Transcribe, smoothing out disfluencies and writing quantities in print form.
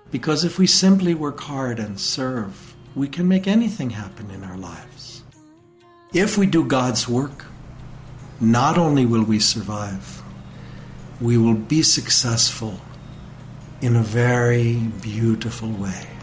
Because if we simply work hard and serve, we can make anything happen in our lives. If we do God's work, not only will we survive, we will be successful in a very beautiful way.